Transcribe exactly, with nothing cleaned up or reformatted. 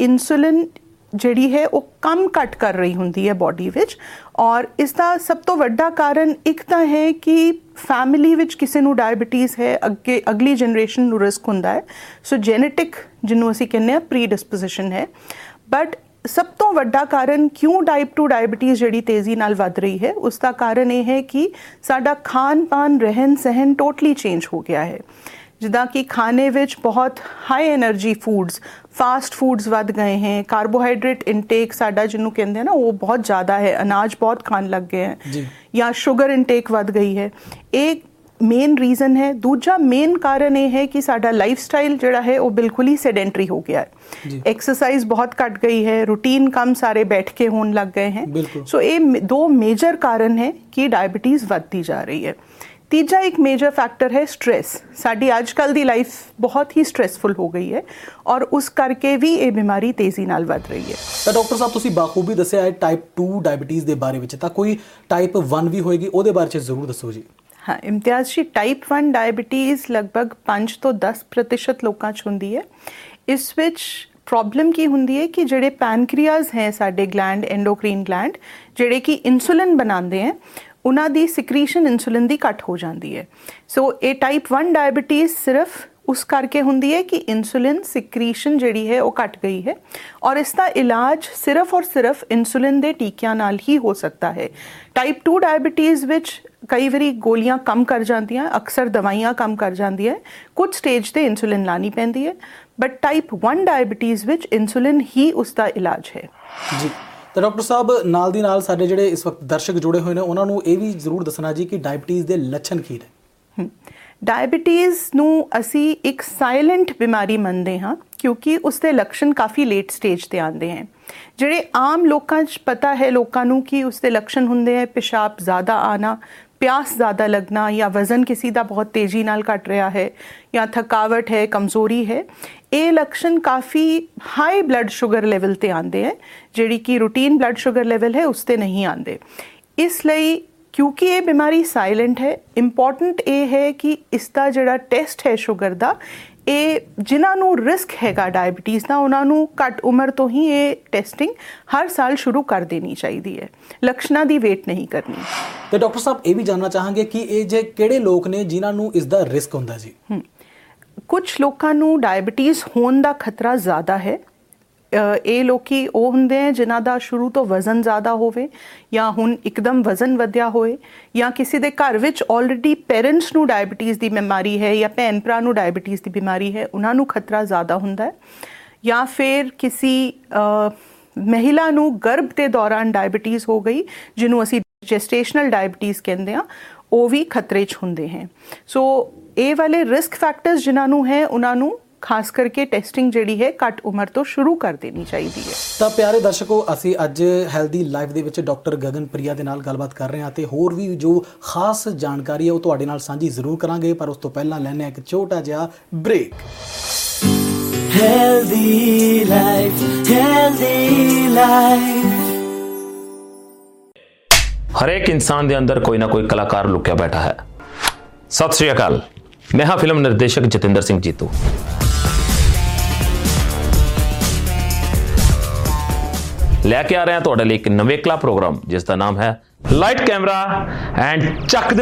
Insulin ਜਿਹੜੀ ਹੈ ਉਹ ਕਮ ਘੱਟ ਕਰ ਰਹੀ ਹੁੰਦੀ ਹੈ ਬੋਡੀ ਵਿੱਚ। ਔਰ ਇਸ ਦਾ ਸਭ ਤੋਂ ਵੱਡਾ ਕਾਰਨ ਇੱਕ ਤਾਂ ਹੈ ਕਿ ਫੈਮਿਲੀ ਵਿੱਚ ਕਿਸੇ ਨੂੰ ਡਾਇਬਟੀਜ਼ ਹੈ, ਅੱਗੇ ਅਗਲੀ ਜਨਰੇਸ਼ਨ ਨੂੰ ਰਿਸਕ ਹੁੰਦਾ ਹੈ। ਸੋ ਜੈਨੇਟਿਕ ਜਿਹਨੂੰ ਅਸੀਂ ਕਹਿੰਦੇ ਹਾਂ ਪ੍ਰੀ ਡਿਸਪੋਜੀਸ਼ਨ ਹੈ। ਬਟ ਸਭ ਤੋਂ ਵੱਡਾ ਕਾਰਨ ਕਿਉਂ ਟਾਈਪ ਟੂ ਡਾਇਬਟੀਜ਼ ਜਿਹੜੀ ਤੇਜ਼ੀ ਨਾਲ ਵੱਧ ਰਹੀ ਹੈ, ਉਸ ਦਾ ਕਾਰਨ ਇਹ ਹੈ ਕਿ ਸਾਡਾ ਖਾਣ ਪਾਨ ਰਹਿਣ ਸਹਿਣ ਟੋਟਲੀ ਚੇਂਜ ਹੋ ਗਿਆ ਹੈ। ਜਿੱਦਾਂ ਕਿ ਖਾਣੇ ਵਿੱਚ ਬਹੁਤ high energy foods, fast foods ਵੱਧ ਗਏ ਹੈ। ਕਾਰਬੋਹਾਈਡਰੇਟ ਇਨਟੇਕ ਸਾਡਾ ਜਿਹਨੂੰ ਕਹਿੰਦੇ ਆ ਨਾ ਉਹ ਬਹੁਤ ਜ਼ਿਆਦਾ ਹੈ, ਅਨਾਜ ਬਹੁਤ ਖਾਣ ਲੱਗ ਗਏ ਹੈ, ਜਾਂ ਸ਼ੂਗਰ ਇਨਟੇਕ ਵੱਧ ਗਈ ਹੈ। ਇਹ ਮੇਨ ਰੀਜ਼ਨ ਹੈ। ਦੂਜਾ ਮੇਨ ਕਾਰਨ ਇਹ ਹੈ ਕਿ ਸਾਡਾ ਲਾਈਫ ਸਟਾਈਲ ਜਿਹੜਾ ਹੈ ਉਹ ਬਿਲਕੁਲ ਹੀ ਸੈਡੈਂਟਰੀ ਹੋ ਗਿਆ ਹੈ। ਐਕਸਰਸਾਈਜ਼ ਬਹੁਤ ਘੱਟ ਗਈ ਹੈ, ਰੂਟੀਨ ਕੰਮ ਸਾਰੇ ਬੈਠ ਕੇ ਹੋਣ ਲੱਗ ਗਏ हैं। ਸੋ ਇਹ ਦੋ ਮੇਜਰ ਕਾਰਨ ਹੈ ਕਿ ਡਾਇਬਟੀਜ਼ ਵੱਧਦੀ ਜਾ ਰਹੀ ਹੈ। ਤੀਜਾ ਇੱਕ ਮੇਜਰ ਫੈਕਟਰ ਹੈ ਸਟ੍ਰੈਸ। ਸਾਡੀ ਅੱਜ ਕੱਲ੍ਹ ਦੀ ਲਾਈਫ ਬਹੁਤ ਹੀ ਸਟ੍ਰੈਸਫੁਲ ਹੋ ਗਈ ਹੈ ਔਰ ਉਸ ਕਰਕੇ ਵੀ ਇਹ ਬਿਮਾਰੀ ਤੇਜ਼ੀ ਨਾਲ ਵੱਧ ਰਹੀ ਹੈ। ਤਾਂ ਡਾਕਟਰ ਸਾਹਿਬ ਤੁਸੀਂ ਬਾਖੂਬੀ ਦੱਸਿਆ ਹੈ ਟਾਈਪ ਟੂ ਡਾਇਬਟੀਜ਼ ਦੇ ਬਾਰੇ ਵਿੱਚ, ਤਾਂ ਕੋਈ ਟਾਈਪ ਵਨ ਵੀ ਹੋਏਗੀ, ਉਹਦੇ ਬਾਰੇ 'ਚ ਜ਼ਰੂਰ ਦੱਸੋ ਜੀ। ਹਾਂ ਇਮਤਿਆਜ਼ ਜੀ, ਟਾਈਪ ਵਨ ਡਾਇਬਟੀਜ਼ ਲਗਭਗ ਪੰਜ ਤੋਂ ਦਸ ਪ੍ਰਤੀਸ਼ਤ ਲੋਕਾਂ 'ਚ ਹੁੰਦੀ ਹੈ। ਇਸ ਵਿੱਚ ਪ੍ਰੋਬਲਮ ਕੀ ਹੁੰਦੀ ਹੈ ਕਿ ਜਿਹੜੇ ਪੈਨਕ੍ਰੀਆਜ਼ ਹੈ ਸਾਡੇ ਗਲੈਂਡ, ਐਂਡੋਕਰੀਨ ਗਲੈਂਡ, ਜਿਹੜੇ ਕਿ ਇਨਸੂਲਿਨ ਬਣਾਉਂਦੇ ਹੈ, ਉਹਨਾਂ ਦੀ ਸਿਕਰੀਸ਼ਨ ਇਨਸੂਲਿਨ ਦੀ ਘੱਟ ਹੋ ਜਾਂਦੀ ਹੈ। ਸੋ ਇਹ ਟਾਈਪ ਵਨ ਡਾਇਬਟੀਜ਼ ਸਿਰਫ ਉਸ ਕਰਕੇ ਹੁੰਦੀ ਹੈ ਕਿ ਇਨਸੂਲਿਨ ਸਿਕਰੀਸ਼ਨ ਜਿਹੜੀ ਹੈ ਉਹ ਘੱਟ ਗਈ ਹੈ ਔਰ ਇਸ ਦਾ ਇਲਾਜ ਸਿਰਫ ਔਰ ਸਿਰਫ ਇਨਸੂਲਿਨ ਦੇ ਟੀਕਿਆਂ ਨਾਲ ਹੀ ਹੋ ਸਕਦਾ ਹੈ। ਟਾਈਪ ਟੂ ਡਾਇਬਟੀਜ਼ ਵਿੱਚ ਕਈ ਵਾਰੀ ਗੋਲੀਆਂ ਕੰਮ ਕਰ ਜਾਂਦੀਆਂ, ਅਕਸਰ ਦਵਾਈਆਂ ਕੰਮ ਕਰ ਜਾਂਦੀਆਂ, ਕੁਝ ਸਟੇਜ ਤੇ ਇਨਸੂਲਿਨ ਲਾਣੀ ਪੈਂਦੀ ਹੈ। ਬਟ ਟਾਈਪ ਵਨ ਡਾਇਬਟੀਜ਼ ਵਿੱਚ ਇਨਸੂਲਿਨ ਹੀ ਉਸ ਦਾ ਇਲਾਜ ਹੈ ਜੀ। ਤਾਂ ਡਾਕਟਰ ਸਾਹਿਬ ਨਾਲ ਦੀ ਨਾਲ ਸਾਡੇ ਜਿਹੜੇ ਇਸ ਵਕਤ ਦਰਸ਼ਕ ਜੁੜੇ ਹੋਏ ਨੇ ਉਹਨਾਂ ਨੂੰ ਇਹ ਵੀ ਜ਼ਰੂਰ ਦੱਸਣਾ ਜੀ ਕਿ ਡਾਇਬਟੀਜ਼ ਦੇ ਲੱਛਣ ਕੀ ਨੇ। ਡਾਇਬਟੀਜ਼ ਨੂੰ ਅਸੀਂ ਇੱਕ ਸਾਇਲੈਂਟ ਬਿਮਾਰੀ ਮੰਨਦੇ ਹਾਂ ਕਿਉਂਕਿ ਉਸਦੇ ਲੱਛਣ ਕਾਫੀ ਲੇਟ ਸਟੇਜ ਤੇ ਆਉਂਦੇ ਹਨ। ਜਿਹੜੇ ਆਮ ਲੋਕਾਂ 'ਚ ਪਤਾ ਹੈ ਲੋਕਾਂ ਨੂੰ ਕਿ ਉਸਦੇ ਲੱਛਣ ਹੁੰਦੇ ਹੈ ਪਿਸ਼ਾਬ ਜ਼ਿਆਦਾ ਆਣਾ, ਪਿਆਸ ਜ਼ਿਆਦਾ ਲੱਗਣਾ, ਜਾਂ ਵਜ਼ਨ ਕਿਸੇ ਦਾ ਬਹੁਤ ਤੇਜ਼ੀ ਨਾਲ ਘਟ ਰਿਹਾ ਹੈ, ਜਾਂ ਥਕਾਵਟ ਹੈ, ਕਮਜ਼ੋਰੀ ਹੈ। ਇਹ ਲੱਛਣ ਕਾਫੀ ਹਾਈ ਬਲੱਡ ਸ਼ੂਗਰ ਲੈਵਲ ਤੇ ਆਉਂਦੇ ਹੈ, ਜਿਹੜੀ ਕਿ ਰੂਟੀਨ ਬਲੱਡ ਸ਼ੂਗਰ ਲੈਵਲ ਹੈ ਉਸ ਤੇ ਨਹੀਂ ਆਉਂਦੇ। ਇਸ ਲਈ ਕਿਉਂਕਿ ਇਹ ਬਿਮਾਰੀ ਸਾਇਲੈਂਟ ਹੈ, ਇੰਪੋਰਟੈਂਟ ਇਹ ਹੈ ਕਿ ਇਸ ਦਾ ਜਿਹੜਾ ਟੈਸਟ ਹੈ ਸ਼ੂਗਰ ਦਾ, ਇਹ ਜਿਨ੍ਹਾਂ ਨੂੰ ਰਿਸਕ ਹੈਗਾ ਡਾਇਬਟੀਜ਼ ਦਾ ਉਹਨਾਂ ਨੂੰ ਘੱਟ ਉਮਰ ਤੋਂ ਹੀ ਇਹ ਟੈਸਟਿੰਗ ਹਰ ਸਾਲ ਸ਼ੁਰੂ ਕਰ ਦੇਣੀ ਚਾਹੀਦੀ ਹੈ, ਲੱਛਣਾਂ ਦੀ ਵੇਟ ਨਹੀਂ ਕਰਨੀ। ਤੇ ਡਾਕਟਰ ਸਾਹਿਬ ਇਹ ਵੀ ਜਾਣਨਾ ਚਾਹਾਂਗੇ ਕਿ ਇਹ ਜੇ ਕਿਹੜੇ ਲੋਕ ਨੇ ਜਿਨ੍ਹਾਂ ਨੂੰ ਇਸ ਦਾ ਰਿਸਕ ਹੁੰਦਾ ਜੀ। ਕੁਝ ਲੋਕਾਂ ਨੂੰ ਡਾਇਬਟੀਜ਼ ਹੋਣ ਦਾ ਖਤਰਾ ਜ਼ਿਆਦਾ ਹੈ। ਇਹ ਲੋਕੀ ਉਹ ਹੁੰਦੇ ਹੈ ਜਿਨ੍ਹਾਂ ਦਾ ਸ਼ੁਰੂ ਤੋਂ ਵਜ਼ਨ ਜ਼ਿਆਦਾ ਹੋਵੇ, ਜਾਂ ਹੁਣ ਇੱਕਦਮ ਵਜ਼ਨ ਵਧਿਆ ਹੋਏ, ਜਾਂ ਕਿਸੇ ਦੇ ਘਰ ਵਿੱਚ ਆਲਰੇਡੀ ਪੇਰੈਂਟਸ ਨੂੰ ਡਾਇਬਟੀਜ਼ ਦੀ ਬਿਮਾਰੀ ਹੈ ਜਾਂ ਭੈਣ ਭਰਾ ਨੂੰ ਡਾਇਬਟੀਜ਼ ਦੀ ਬਿਮਾਰੀ ਹੈ, ਉਹਨਾਂ ਨੂੰ ਖਤਰਾ ਜ਼ਿਆਦਾ ਹੁੰਦਾ ਹੈ। ਜਾਂ ਫਿਰ ਕਿਸੇ ਮਹਿਲਾ ਨੂੰ ਗਰਭ ਦੇ ਦੌਰਾਨ ਡਾਇਬਟੀਜ਼ ਹੋ ਗਈ ਜਿਹਨੂੰ ਅਸੀਂ ਜੈਸਟੇਸ਼ਨਲ ਡਾਇਬਟੀਜ਼ ਕਹਿੰਦੇ ਹਾਂ, ਉਹ ਵੀ ਖਤਰੇ 'ਚ ਹੁੰਦੇ ਹੈ। ਸੋ ਇਹ ਵਾਲੇ ਰਿਸਕ ਫੈਕਟਰਸ ਜਿਨ੍ਹਾਂ ਨੂੰ ਹੈ ਉਹਨਾਂ ਨੂੰ ਖਾਸ ਕਰਕੇ ਟੈਸਟਿੰਗ ਜਿਹੜੀ ਹੈ ਘੱਟ ਉਮਰ ਤੋਂ ਸ਼ੁਰੂ ਕਰ ਦੇਣੀ ਚਾਹੀਦੀ ਹੈ। ਤਾਂ ਪਿਆਰੇ ਦਰਸ਼ਕੋ, ਅਸੀਂ ਅੱਜ ਹੈਲਦੀ ਲਾਈਫ ਦੇ ਵਿੱਚ ਡਾਕਟਰ ਗਗਨਪ੍ਰਿਆ ਦੇ ਨਾਲ ਗੱਲਬਾਤ ਕਰ ਰਹੇ ਹਾਂ ਤੇ ਹੋਰ ਵੀ ਜੋ ਖਾਸ ਜਾਣਕਾਰੀ ਹੈ ਉਹ ਤੁਹਾਡੇ ਨਾਲ ਸਾਂਝੀ ਜ਼ਰੂਰ ਕਰਾਂਗੇ, ਪਰ ਉਸ ਤੋਂ ਪਹਿਲਾਂ ਲੈਣੇ ਇੱਕ ਛੋਟਾ ਜਿਹਾ break. Healthy life, healthy life. ਹਰੇਕ ਇਨਸਾਨ ਦੇ ਅੰਦਰ ਕੋਈ ਨਾ ਕੋਈ ਕਲਾਕਾਰ ਲੁਕਿਆ ਬੈਠਾ ਹੈ। ਸਤਿ ਸ਼੍ਰੀ ਅਕਾਲ, ਮੈਂ ਹਾਂ ਫਿਲਮ ਨਿਰਦੇਸ਼ਕ ਜਤਿੰਦਰ ਸਿੰਘ ਜੀਤੂ। ਲੈ ਕੇ ਆ ਰਹੇ ਹਾਂ ਤੁਹਾਡੇ ਲਈ ਇੱਕ ਨਵੇਕਲਾ ਪ੍ਰੋਗਰਾਮ ਜਿਸ ਦਾ ਨਾਮ ਹੈ ਲਾਈਟ ਕੈਮਰਾ ਐਂਡ ਚੱਕ ਦੇ